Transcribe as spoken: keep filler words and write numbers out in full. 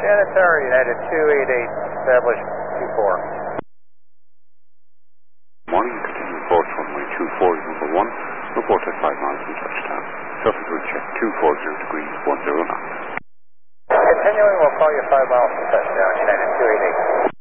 Shannon Tower, United two eight eight, established two four. Morning, continue report runway two four, number one, report at five miles from touchdown. Surface wind check two four zero degrees, one zero knots. Continuing, we'll call you five miles from touchdown, United two eight eight.